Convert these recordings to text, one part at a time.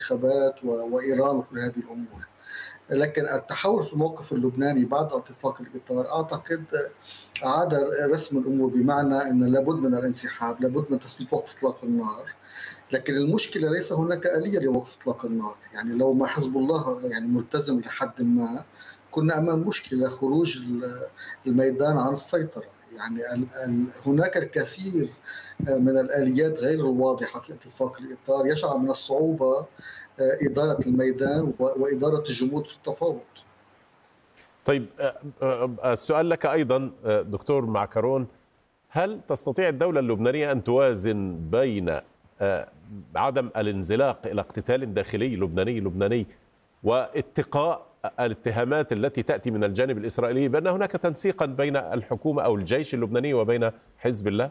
الانتخابات وإيران وكل هذه الأمور. لكن التحول في الموقف اللبناني بعد اتفاق الإطار أعتقد أعاد رسم الأمور، بمعنى أن لابد من الانسحاب، لابد من تثبيت وقف إطلاق النار. لكن المشكلة ليس هناك آلية لوقف إطلاق النار. يعني لو ما حزب الله يعني ملتزم لحد ما، كنا أمام مشكلة خروج الميدان عن السيطرة. يعني هناك الكثير من الآليات غير الواضحة في اتفاق الإطار يجعل من الصعوبة إدارة الميدان وإدارة الجمود في التفاوض. طيب، السؤال لك أيضا دكتور معكرون، هل تستطيع الدولة اللبنانية أن توازن بين عدم الانزلاق إلى اقتتال داخلي لبناني واتقاء الاتهامات التي تأتي من الجانب الإسرائيلي بأن هناك تنسيقا بين الحكومة أو الجيش اللبناني وبين حزب الله؟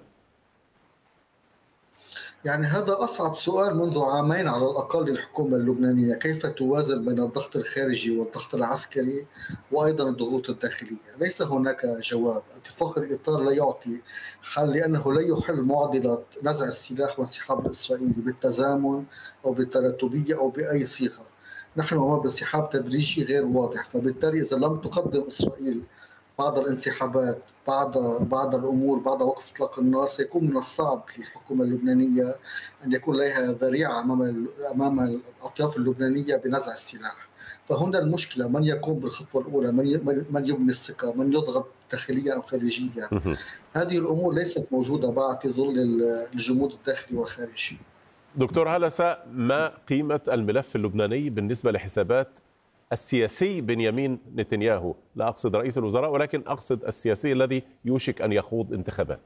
يعني هذا أصعب سؤال منذ عامين على الأقل للحكومة اللبنانية، كيف توازن بين الضغط الخارجي والضغط العسكري وأيضا الضغوط الداخلية. ليس هناك جواب. اتفاق الإطار لا يعطي حل، لأنه لا يحل معضلة نزع السلاح وانسحاب الإسرائيلي بالتزامن أو بالتراتبية أو بأي صيغة. نحن أمام انسحاب تدريجي غير واضح، فبالتالي إذا لم تقدم إسرائيل بعض الانسحابات، بعض الامور، بعد وقف اطلاق النار، سيكون من الصعب للحكومه اللبنانيه ان يكون لديها ذريعه امام الاطياف اللبنانيه بنزع السلاح. فهنا المشكله، من يقوم بالخطوه الاولى، من يبني الثقه، من يضغط داخليا او خارجيا. هذه الامور ليست موجوده بعد في ظل الجمود الداخلي والخارجي. دكتور هلسة، ما قيمة الملف اللبناني بالنسبة لحسابات السياسي بنيامين نتنياهو؟ لا أقصد رئيس الوزراء، ولكن أقصد السياسي الذي يوشك أن يخوض انتخابات.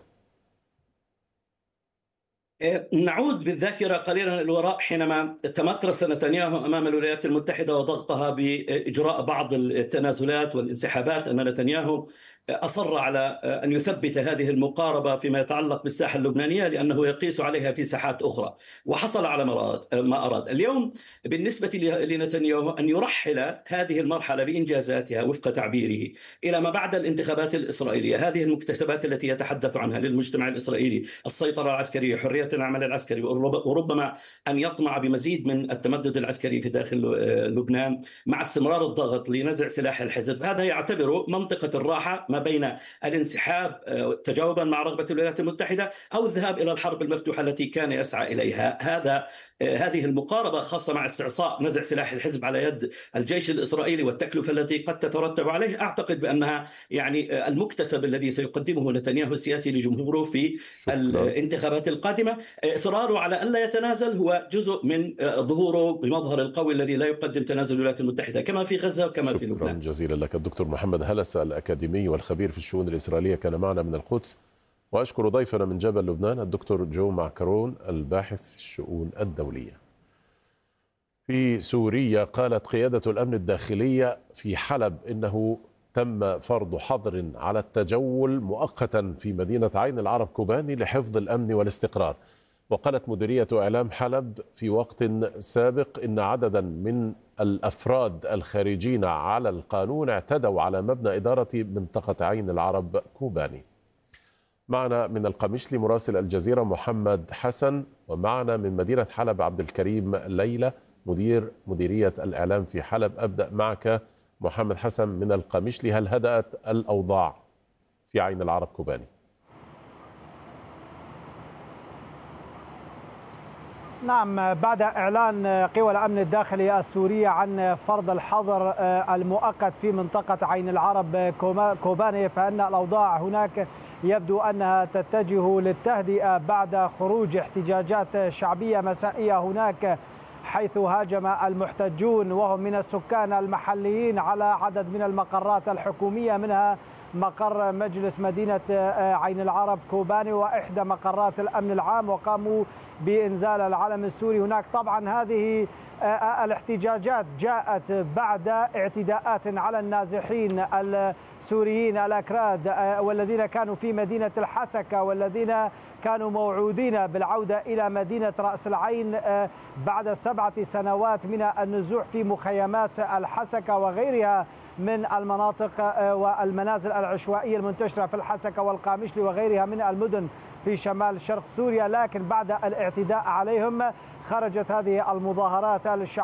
نعود بالذاكرة قليلا للوراء حينما تمترس نتنياهو أمام الولايات المتحدة وضغطها بإجراء بعض التنازلات والانسحابات. أن نتنياهو أصر على أن يثبت هذه المقاربة فيما يتعلق بالساحة اللبنانية لأنه يقيس عليها في ساحات أخرى، وحصل على ما أراد. اليوم بالنسبة لنتنياهو أن يرحل هذه المرحلة بإنجازاتها وفق تعبيره إلى ما بعد الانتخابات الإسرائيلية. هذه المكتسبات التي يتحدث عنها للمجتمع الإسرائيلي، السيطرة العسكرية، حرية العمل العسكري، وربما أن يطمع بمزيد من التمدد العسكري في داخل لبنان مع استمرار الضغط لنزع سلاح الحزب. هذا يعتبر منطقة الراحة ما بين الانسحاب تجاوبا مع رغبة الولايات المتحدة أو الذهاب إلى الحرب المفتوحة التي كان يسعى إليها. هذه المقاربة خاصة مع استعصاء نزع سلاح الحزب على يد الجيش الإسرائيلي والتكلفة التي قد تترتب عليه، أعتقد بأنها يعني المكتسب الذي سيقدمه نتنياهو السياسي لجمهوره في الانتخابات القادمة. إصراره على ألا يتنازل هو جزء من ظهوره بمظهر القوي الذي لا يقدم تنازل الولايات المتحدة كما في غزة وكما في لبنان. شكرا جزيلا لك الدكتور محمد هلسة، الأكاديمي والخبير في الشؤون الإسرائيلية، كان معنا من القدس. وأشكر ضيفنا من جبل لبنان الدكتور جو معكرون، الباحث في الشؤون الدولية. في سوريا قالت قيادة الأمن الداخلية في حلب إنه تم فرض حظر على التجول مؤقتا في مدينة عين العرب كوباني لحفظ الأمن والاستقرار. وقالت مديرية إعلام حلب في وقت سابق إن عددا من الأفراد الخارجين على القانون اعتدوا على مبنى إدارة منطقة عين العرب كوباني. معنا من القميشلي مراسل الجزيرة محمد حسن، ومعنا من مدينة حلب عبد الكريم ليلى مديرية الإعلام في حلب. أبدأ معك محمد حسن من القميشلي، هل هدأت الأوضاع في عين العرب كوباني؟ نعم، بعد إعلان قوى الأمن الداخلي السورية عن فرض الحظر المؤقت في منطقة عين العرب كوباني، فإن الأوضاع هناك يبدو أنها تتجه للتهدئة بعد خروج احتجاجات شعبية مسائية هناك، حيث هاجم المحتجون وهم من السكان المحليين على عدد من المقرات الحكومية، منها مقر مجلس مدينة عين العرب كوباني وإحدى مقرات الأمن العام، وقاموا بإنزال العلم السوري هناك. طبعا هذه الاحتجاجات جاءت بعد اعتداءات على النازحين السوريين الأكراد والذين كانوا في مدينة الحسكة والذين كانوا موعودين بالعودة إلى مدينة رأس العين بعد 7 سنوات من النزوح في مخيمات الحسكة وغيرها من المناطق والمنازل العشوائية المنتشرة في الحسكة والقامشلي وغيرها من المدن في شمال شرق سوريا، لكن بعد الاعتداء عليهم خرجت هذه المظاهرات الشعبية